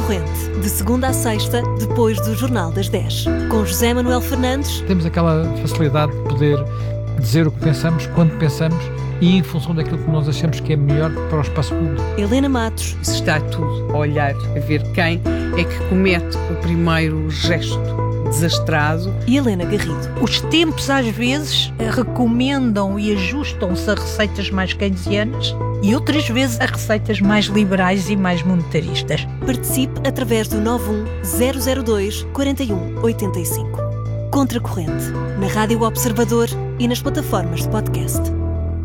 Contracorrente, de segunda a sexta, depois do Jornal das 10. Com José Manuel Fernandes. Temos aquela facilidade de poder dizer o que pensamos, quando pensamos e em função daquilo que nós achamos que é melhor para o espaço público. Helena Matos. Isso está tudo a olhar, a ver quem é que comete o primeiro gesto desastrado. E Helena Garrido. Os tempos às vezes recomendam e ajustam-se a receitas mais keynesianas e outras vezes a receitas mais liberais e mais monetaristas. Participe através do 91002 4185. Contracorrente, na Rádio Observador e nas plataformas de podcast.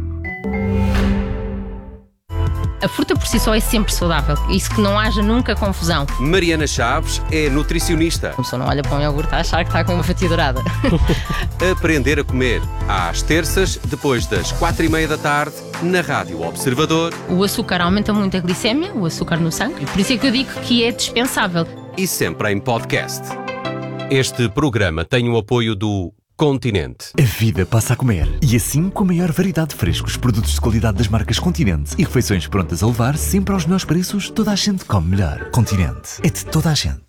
A fruta por si só é sempre saudável. Isso que não haja nunca confusão. Mariana Chaves é nutricionista. A pessoa não olha para um iogurte a achar que está com uma fatia dourada. Aprender a comer, às terças, depois das 4:30 da tarde, na Rádio Observador. O açúcar aumenta muito a glicémia, o açúcar no sangue. Por isso é que eu digo que é dispensável. E sempre em podcast. Este programa tem o apoio do Continente. A vida passa a comer. E assim, com a maior variedade de frescos, produtos de qualidade das marcas Continente e refeições prontas a levar sempre aos melhores preços, toda a gente come melhor. Continente. É de toda a gente.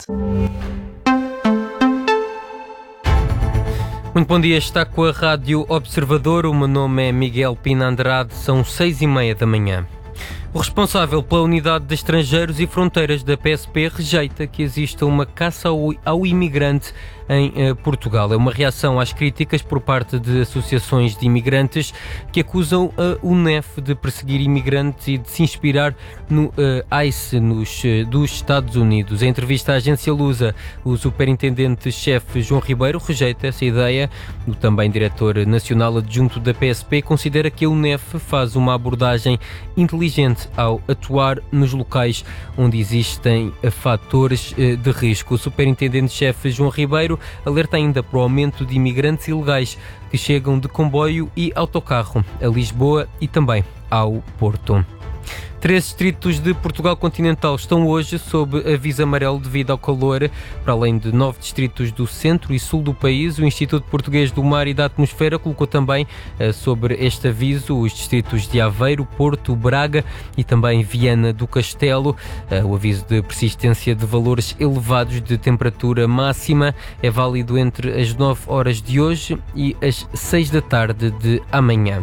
Muito bom dia, está com a Rádio Observador. O meu nome é Miguel Pina Andrade. São 6:30 da manhã. O responsável pela Unidade de Estrangeiros e Fronteiras da PSP rejeita que exista uma caça ao imigrante em Portugal. É uma reação às críticas por parte de associações de imigrantes que acusam a UNEF de perseguir imigrantes e de se inspirar no ICE dos Estados Unidos. Em entrevista à agência Lusa, o superintendente-chefe João Ribeiro rejeita essa ideia. O também diretor nacional adjunto da PSP considera que a UNEF faz uma abordagem inteligente ao atuar nos locais onde existem fatores de risco. O superintendente-chefe João Ribeiro alerta ainda para o aumento de imigrantes ilegais que chegam de comboio e autocarro a Lisboa e também ao Porto. 3 distritos de Portugal continental estão hoje sob aviso amarelo devido ao calor. Para além de 9 distritos do centro e sul do país, o Instituto Português do Mar e da Atmosfera colocou também sobre este aviso os distritos de Aveiro, Porto, Braga e também Viana do Castelo. O aviso de persistência de valores elevados de temperatura máxima é válido entre as 9 horas de hoje e as 6 da tarde de amanhã.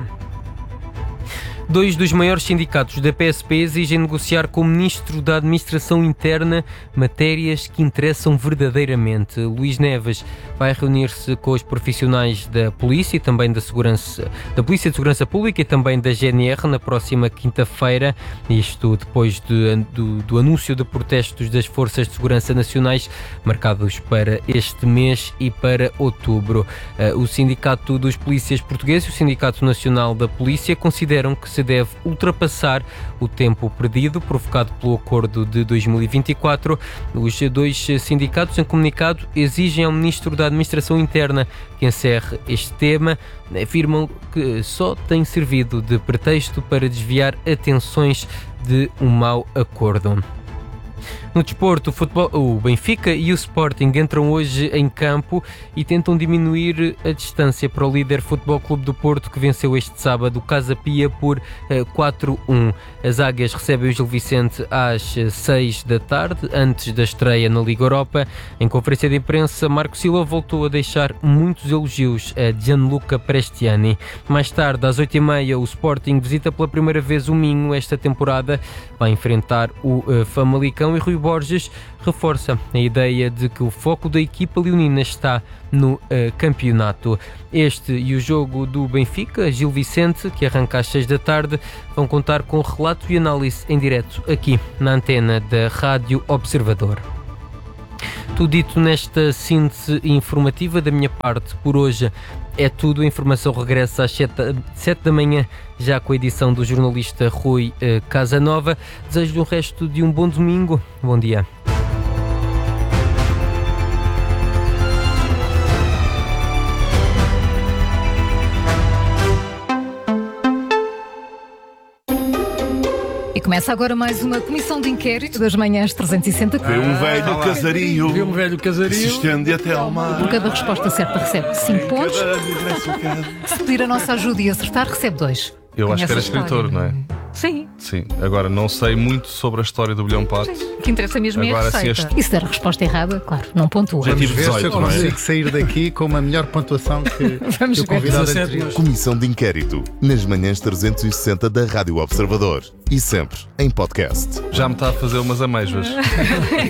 2 dos maiores sindicatos da PSP exigem negociar com o Ministro da Administração Interna matérias que interessam verdadeiramente. Luís Neves vai reunir-se com os profissionais da Polícia e também da Polícia de Segurança Pública e também da GNR na próxima quinta-feira. Isto depois do anúncio de protestos das Forças de Segurança Nacionais marcados para este mês e para outubro. O Sindicato dos Polícias Portugueses e o Sindicato Nacional da Polícia consideram que se deve ultrapassar o tempo perdido provocado pelo acordo de 2024. Os 2 sindicatos, em comunicado, exigem ao Ministro da Administração Interna que encerre este tema. Afirmam que só tem servido de pretexto para desviar atenções de um mau acordo. No desporto, o Benfica e o Sporting entram hoje em campo e tentam diminuir a distância para o líder Futebol Clube do Porto, que venceu este sábado o Casa Pia por 4-1. As Águias recebem o Gil Vicente às 6 da tarde, antes da estreia na Liga Europa. Em conferência de imprensa, Marco Silva voltou a deixar muitos elogios a Gianluca Prestiani. Mais tarde, às 8h30, o Sporting visita pela primeira vez o Minho esta temporada. Vai enfrentar o Famalicão e Rui Borges reforça a ideia de que o foco da equipa leonina está no campeonato. Este e o jogo do Benfica, Gil Vicente, que arranca às 6 da tarde, vão contar com relato e análise em direto aqui na antena da Rádio Observador. Tudo dito nesta síntese informativa da minha parte por hoje. É tudo. A informação regressa às 7 da manhã, já com a edição do jornalista Rui Casanova. Desejo-lhe o resto de um bom domingo. Bom dia. E começa agora mais uma comissão de inquérito das manhãs 360. Vê um velho casario. Vê um velho casario. Se estende até ao mar. Por cada resposta certa recebe 5 pontos. Se pedir a nossa ajuda e acertar, recebe 2. Eu acho que era escritor, não é? Sim. Sim. Agora, não sei muito sobre a história do bilhão pato. O que interessa mesmo é a Agora, receita. se este- E se der a resposta errada, claro, não pontua. Já tive Vamos ver se eu 18, não é? consigo sair daqui com uma melhor pontuação que Vamos o ver. convidado 17. anterior. Comissão de Inquérito, nas manhãs 360 da Rádio Observador. E sempre em podcast. Já me está a fazer umas amêijoas.